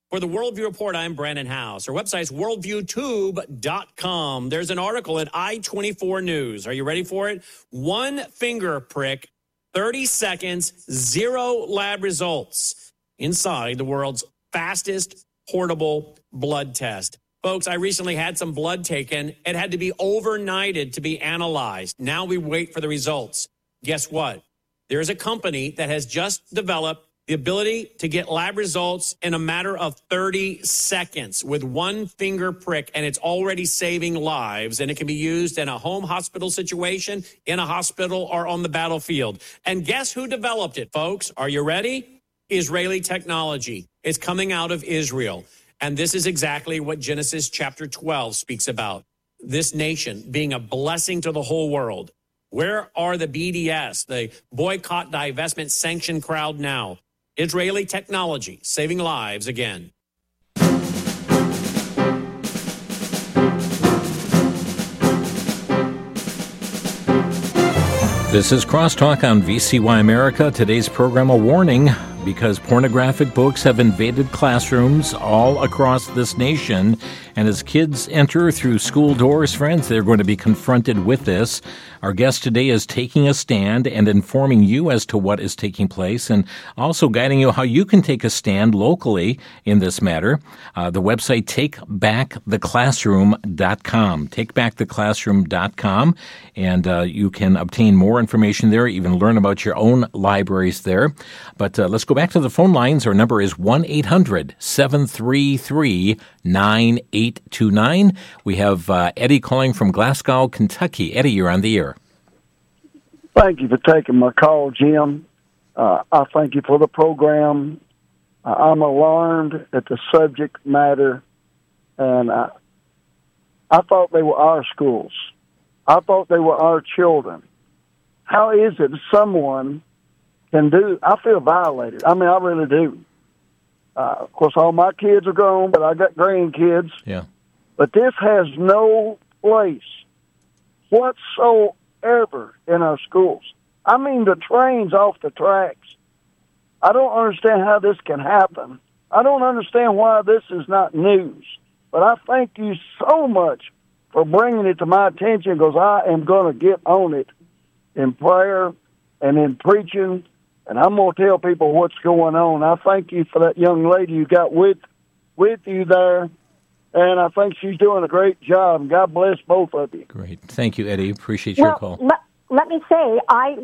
For the Worldview Report, I'm Brandon House. Our website's worldviewtube.com. There's an article at I-24 News. Are you ready for it? One finger prick, 30 seconds, 0 lab results inside the world's fastest portable blood test. Folks, I recently had some blood taken. It had to be overnighted to be analyzed. Now we wait for the results. Guess what? There is a company that has just developed the ability to get lab results in a matter of 30 seconds with one finger prick, and it's already saving lives, and it can be used in a home hospital situation, in a hospital, or on the battlefield. And guess who developed it, folks? Are you ready? Israeli technology. It's coming out of Israel. And this is exactly what Genesis chapter 12 speaks about. This nation being a blessing to the whole world. Where are the BDS, the boycott, divestment, sanction crowd now? Israeli technology saving lives again. This is Crosstalk on VCY America. Today's program, a warning, because pornographic books have invaded classrooms all across this nation. And as kids enter through school doors, friends, they're going to be confronted with this. Our guest today is taking a stand and informing you as to what is taking place and also guiding you how you can take a stand locally in this matter. The website, takebacktheclassroom.com, takebacktheclassroom.com, and you can obtain more information there, even learn about your own libraries there. But let's go back to the phone lines. Our number is 1-800-733-9829. We have Eddie calling from Glasgow, Kentucky. Eddie, you're on the air. Thank you for taking my call, Jim. I thank you for the program. I'm alarmed at the subject matter, and I thought they were our schools. I thought they were our children. How is it someone can do? I feel violated. I mean, I really do. Of course, all my kids are grown, but I got grandkids. Yeah. But this has no place whatsoever in our schools. I mean, the train's off the tracks. I don't understand how this can happen. I don't understand why this is not news. But I thank you so much for bringing it to my attention, because I am going to get on it in prayer and in preaching, and I'm going to tell people what's going on. I thank you for that young lady you got with you there, and I think she's doing a great job. God bless both of you. Great. Thank you, Eddie. Appreciate your call. Let me say, our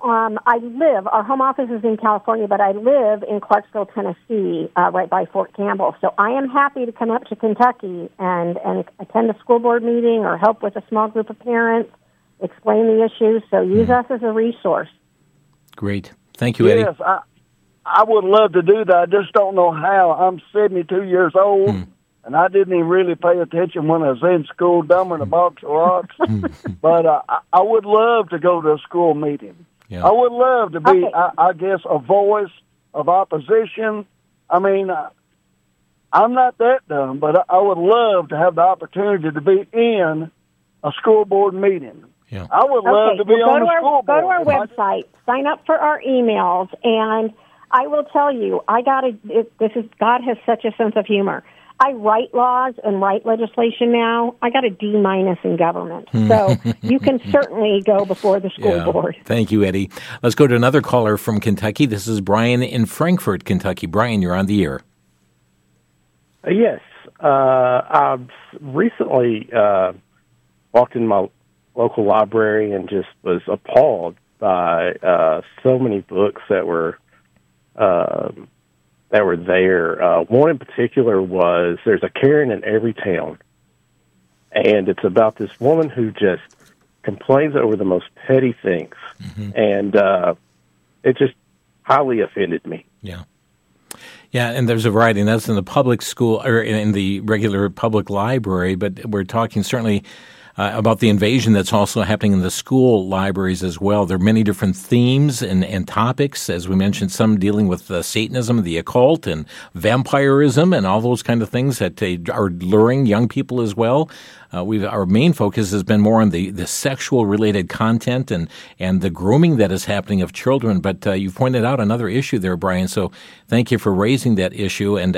home office is in California, but I live in Clarksville, Tennessee, right by Fort Campbell. So I am happy to come up to Kentucky and attend a school board meeting or help with a small group of parents, explain the issues. So use us as a resource. Great. Thank you, Eddie. Yes, I would love to do that. I just don't know how. I'm 72 years old, and I didn't even really pay attention when I was in school, dumber than a box of rocks. But I would love to go to a school meeting. Yeah. I would love to be, I guess, a voice of opposition. I mean, I'm not that dumb, but I would love to have the opportunity to be in a school board meeting. Yeah. I would love to be on the school board. Go to our website, sign up for our emails, and I will tell you, God has such a sense of humor. I write laws and write legislation now. I got a D- in government. So you can certainly go before the school board. Thank you, Eddie. Let's go to another caller from Kentucky. This is Brian in Frankfort, Kentucky. Brian, you're on the air. Yes. I've recently walked in my local library and just was appalled by so many books that were there. One in particular was There's a Karen in Every Town, and it's about this woman who just complains over the most petty things, and it just highly offended me. Yeah. Yeah, and there's a variety, and that's in the public school or in the regular public library, but we're talking certainly about the invasion that's also happening in the school libraries as well. There are many different themes and topics, as we mentioned, some dealing with Satanism, the occult, and vampirism, and all those kind of things that are luring young people as well. Our main focus has been more on the sexual-related content and the grooming that is happening of children. But you've pointed out another issue there, Brian, so thank you for raising that issue. And